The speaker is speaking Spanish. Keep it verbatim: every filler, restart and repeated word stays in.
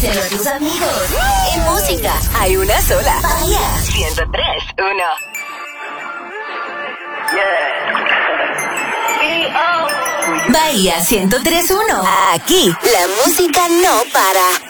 Díselo a tus amigos. En música hay una sola. Bahía ciento tres punto uno. Bahía ciento tres punto uno. Aquí la música no para.